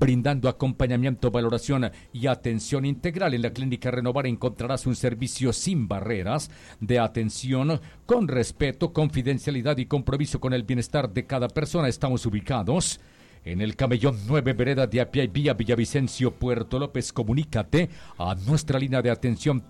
brindando acompañamiento, valoración y atención integral. En la Clínica Renovar encontrarás un servicio sin barreras de atención con respeto, confidencialidad y compromiso con el bienestar de cada persona. Estamos ubicados en el Camellón 9, vereda de Apia y Vía Villavicencio, Puerto López. Comunícate a nuestra línea de atención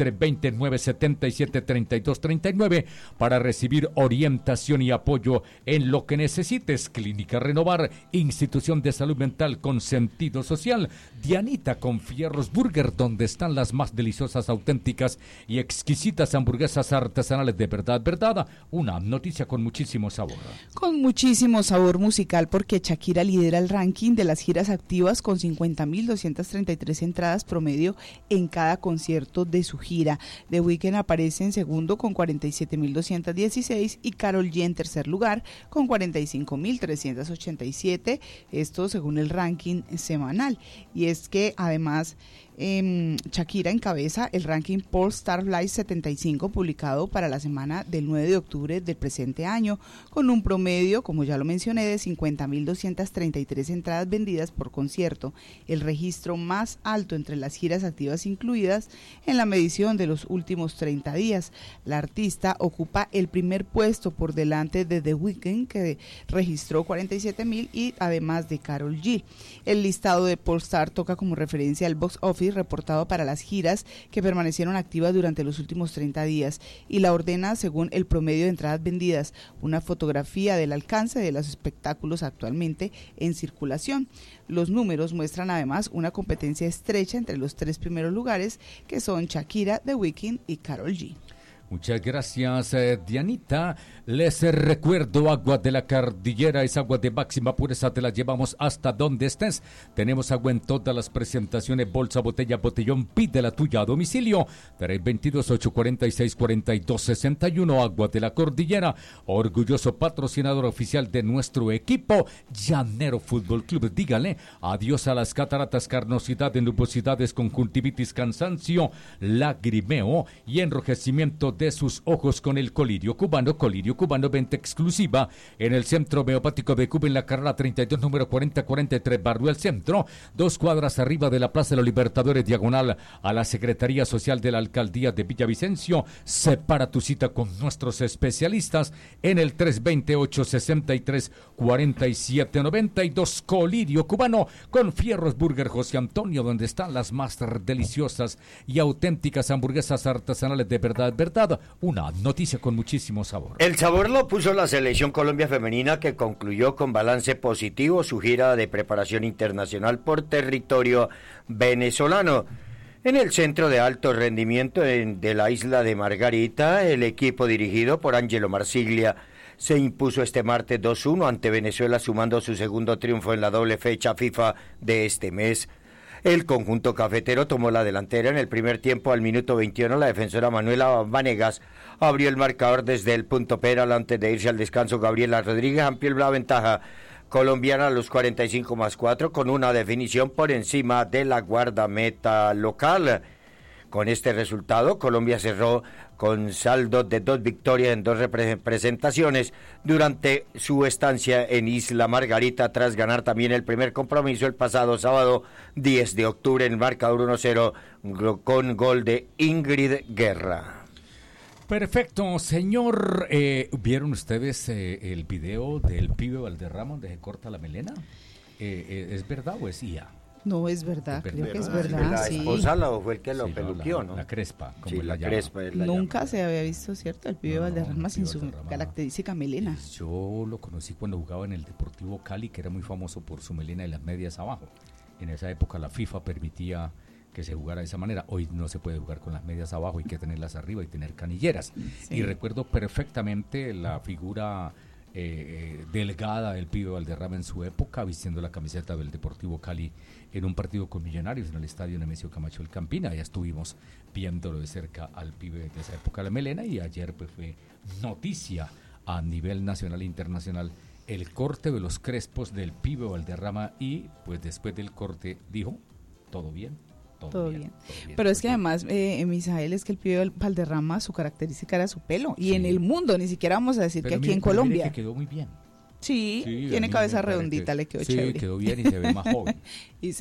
320-977-3239 para recibir orientación y apoyo en lo que necesites. Clínica Renovar, institución de salud mental con sentido social. Dianita con Fierros Burger, donde están las más deliciosas, auténticas y exquisitas hamburguesas artesanales de verdad, verdad. Una noticia con muchísimo sabor. Con muchísimo sabor musical, porque Shakira lidera el ranking de las giras activas con 50.233 entradas promedio en cada concierto de su gira. The Weeknd aparece en segundo con 47.216 y Karol G en tercer lugar con 45.387, esto según el ranking semanal. Y es que además Shakira encabeza el ranking Polestar Live 75 publicado para la semana del 9 de octubre del presente año, con un promedio, como ya lo mencioné, de 50.233 entradas vendidas por concierto, el registro más alto entre las giras activas incluidas en la medición de los últimos 30 días. La artista ocupa el primer puesto por delante de The Weeknd, que registró 47.000, y además de Karol G. El listado de Polestar toca como referencia al box office reportado para las giras que permanecieron activas durante los últimos 30 días y la ordena según el promedio de entradas vendidas, una fotografía del alcance de los espectáculos actualmente en circulación. Los números muestran además una competencia estrecha entre los tres primeros lugares, que son Shakira, The Weeknd y Karol G. Muchas gracias, Dianita. Les recuerdo, agua de la Cordillera es agua de máxima pureza, te la llevamos hasta donde estés. Tenemos agua en todas las presentaciones, bolsa, botella, botellón, pide la tuya a domicilio. 322-846-4261, agua de la Cordillera, orgulloso patrocinador oficial de nuestro equipo, Llanero Fútbol Club. Dígale adiós a las cataratas, carnosidad, nubosidades, conjuntivitis, cansancio, lagrimeo y enrojecimiento de sus ojos con el Colirio Cubano. Colirio Cubano, venta exclusiva en el Centro Homeopático de Cuba, en la carrera 32, número 4043, barrio El Centro, 2 cuadras arriba de la Plaza de los Libertadores, diagonal a la Secretaría Social de la Alcaldía de Villavicencio. Separa tu cita con nuestros especialistas en el 328-63-4792. Colirio Cubano con Fierros Burger José Antonio, donde están las más deliciosas y auténticas hamburguesas artesanales de verdad, verdad. Una noticia con muchísimo sabor. El sabor lo puso la Selección Colombia Femenina, que concluyó con balance positivo su gira de preparación internacional por territorio venezolano. En el centro de alto rendimiento de la isla de Margarita, el equipo dirigido por Angelo Marsiglia se impuso este martes 2-1 ante Venezuela, sumando su segundo triunfo en la doble fecha FIFA de este mes. El conjunto cafetero tomó la delantera en el primer tiempo. Al minuto 21, la defensora Manuela Vanegas abrió el marcador desde el punto penal. Antes de irse al descanso, Gabriela Rodríguez amplió la ventaja colombiana a los 45+4 con una definición por encima de la guardameta local. Con este resultado, Colombia cerró con saldo de 2 victorias en 2 representaciones durante su estancia en Isla Margarita, tras ganar también el primer compromiso el pasado sábado 10 de octubre en marcador 1-0 con gol de Ingrid Guerra. Perfecto, señor. ¿Vieron ustedes el video del pibe Valderrama donde se corta la melena? ¿Es verdad o es IA? No, es verdad, creo que es verdad, la sí. esposa fue el que lo peluqueó, ¿no? La crespa, como sí, la llama. Crespa Nunca se había visto, ¿cierto? El pibe Valderrama sin su característica melena. Yo lo conocí cuando jugaba en el Deportivo Cali, que era muy famoso por su melena y las medias abajo. En esa época la FIFA permitía que se jugara de esa manera. Hoy no se puede jugar con las medias abajo, hay que tenerlas arriba y tener canilleras. Sí. Y recuerdo perfectamente la figura delgada del pibe Valderrama en su época, vistiendo la camiseta del Deportivo Cali en un partido con Millonarios en el estadio Nemesio Camacho del Campina. Ya estuvimos viéndolo de cerca al pibe de esa época, la melena, y ayer pues fue noticia a nivel nacional e internacional el corte de los crespos del pibe Valderrama, y pues después del corte dijo, todo bien. Todo bien. Pero es que además, Misael, es que el pibe Valderrama, su característica era su pelo. Y sí, en el mundo, ni siquiera vamos a decir pero que aquí en Colombia. Que quedó muy bien. Sí, tiene cabeza redondita, le quedó chévere. Sí, quedó bien y se ve más joven. Y